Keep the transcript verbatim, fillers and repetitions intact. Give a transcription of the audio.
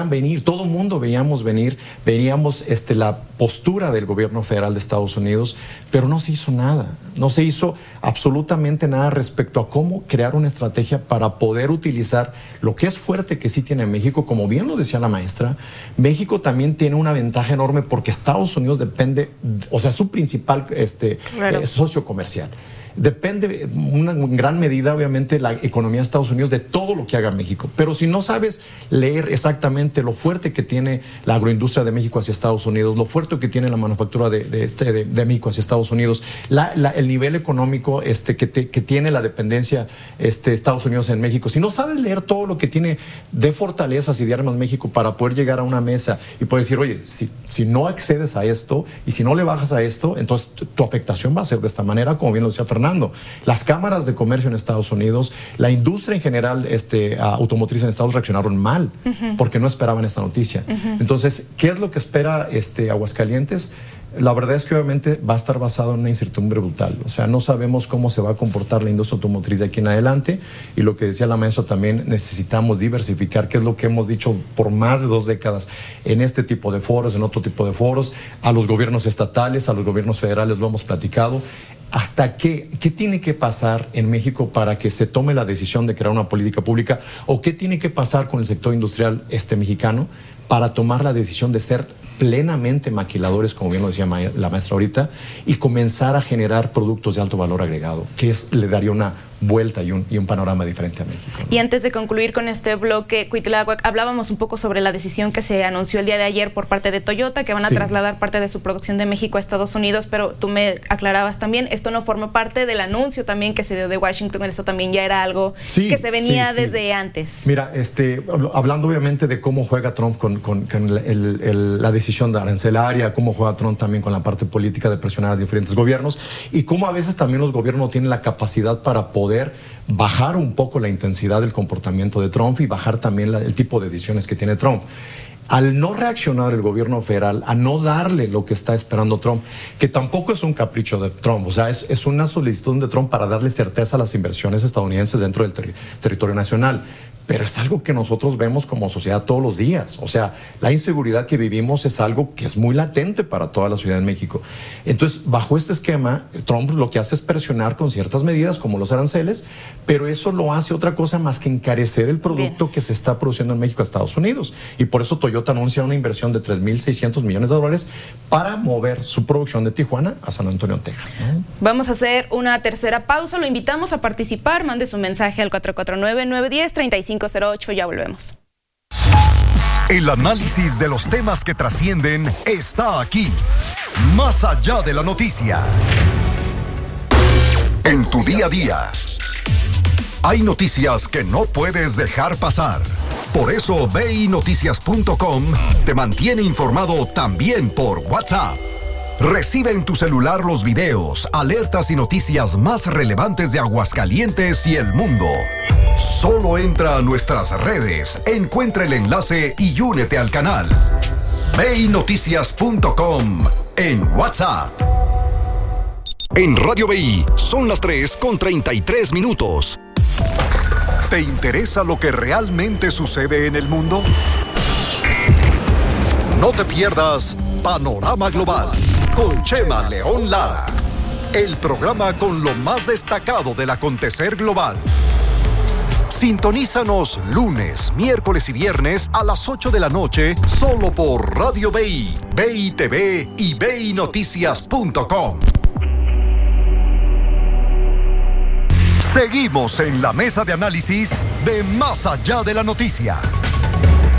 veían venir, todo el mundo veíamos venir, veíamos este, la postura del gobierno federal de Estados Unidos, pero no se hizo nada, no se hizo absolutamente nada respecto a cómo crear una estrategia para poder utilizar lo que es fuerte que sí tiene México. Como bien lo decía la maestra, México también tiene una ventaja enorme porque Estados Unidos depende, o sea, su principal este, claro. eh, socio comercial. Depende en una gran medida, obviamente, la economía de Estados Unidos de todo lo que haga México. Pero si no sabes leer exactamente lo fuerte que tiene la agroindustria de México hacia Estados Unidos, lo fuerte que tiene la manufactura de, de, este, de, de México hacia Estados Unidos, la, la, el nivel económico este, que, te, que tiene la dependencia este, Estados Unidos en México, si no sabes leer todo lo que tiene de fortalezas y de armas México para poder llegar a una mesa y poder decir, oye, si, si no accedes a esto y si no le bajas a esto, entonces tu, tu afectación va a ser de esta manera, como bien lo decía Fernando. Las cámaras de comercio en Estados Unidos, la industria en general este, automotriz en Estados Unidos reaccionaron mal uh-huh. porque no esperaban esta noticia. Uh-huh. Entonces, ¿qué es lo que espera este, Aguascalientes? La verdad es que obviamente va a estar basado en una incertidumbre brutal. O sea, no sabemos cómo se va a comportar la industria automotriz de aquí en adelante. Y lo que decía la maestra también, necesitamos diversificar, que es lo que hemos dicho por más de dos décadas en este tipo de foros, en otro tipo de foros. A los gobiernos estatales, a los gobiernos federales lo hemos platicado. ¿Hasta qué, qué tiene que pasar en México para que se tome la decisión de crear una política pública? ¿O qué tiene que pasar con el sector industrial este, mexicano para tomar la decisión de ser plenamente maquiladores, como bien lo decía la maestra ahorita, y comenzar a generar productos de alto valor agregado, que es, le daría una vuelta y un, y un panorama diferente a México, ¿no? Y antes de concluir con este bloque, Cuitláhuac, hablábamos un poco sobre la decisión que se anunció el día de ayer por parte de Toyota, que van a sí. trasladar parte de su producción de México a Estados Unidos, pero tú me aclarabas también, esto no forma parte del anuncio también que se dio de Washington, esto también ya era algo sí, que se venía sí, sí. desde antes. Mira, este, hablando obviamente de cómo juega Trump con, con, con el, el, la decisión de arancelaria, cómo juega Trump también con la parte política de presionar a diferentes gobiernos y cómo a veces también los gobiernos no tienen la capacidad para poder bajar un poco la intensidad del comportamiento de Trump y bajar también la, el tipo de decisiones que tiene Trump. Al no reaccionar el gobierno federal, a no darle lo que está esperando Trump, que tampoco es un capricho de Trump, o sea, es, es una solicitud de Trump para darle certeza a las inversiones estadounidenses dentro del ter- territorio nacional. Pero es algo que nosotros vemos como sociedad todos los días. O sea, la inseguridad que vivimos es algo que es muy latente para toda la ciudad de México. Entonces, bajo este esquema, Trump lo que hace es presionar con ciertas medidas, como los aranceles, pero eso lo hace otra cosa más que encarecer el producto Bien. que se está produciendo en México a Estados Unidos. Y por eso Toyota anuncia una inversión de tres mil seiscientos millones de dólares para mover su producción de Tijuana a San Antonio, Texas, ¿no? Vamos a hacer una tercera pausa. Lo invitamos a participar. Mande su mensaje al cuatro cuatro nueve, nueve uno cero, tres cinco cero ocho. Ya volvemos. El análisis de los temas que trascienden está aquí. Más allá de la noticia. En tu día a día. Hay noticias que no puedes dejar pasar. Por eso ve y noticias punto com te mantiene informado también por WhatsApp. Recibe en tu celular los videos, alertas y noticias más relevantes de Aguascalientes y el mundo. Solo entra a nuestras redes, encuentra el enlace y únete al canal. ve y noticias punto com en WhatsApp. En Radio B I son las tres con treinta y tres minutos. ¿Te interesa lo que realmente sucede en el mundo? No te pierdas Panorama Global con Chema León Lara, el programa con lo más destacado del acontecer global. Sintonízanos lunes, miércoles y viernes a las ocho de la noche solo por Radio B I, B I T V y ve y noticias punto com. Seguimos en la mesa de análisis de Más allá de la noticia.